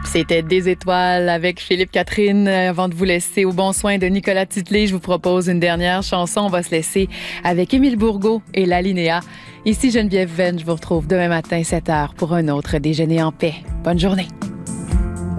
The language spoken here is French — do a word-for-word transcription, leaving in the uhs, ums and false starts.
C'était Des étoiles avec Philippe Catherine. Avant de vous laisser au bon soin de Nicolas Titley, je vous propose une dernière chanson. On va se laisser avec Émile Bourgault et l'Alinéa. Ici Geneviève Venn, je vous retrouve demain matin sept heures pour un autre déjeuner en paix. Bonne journée.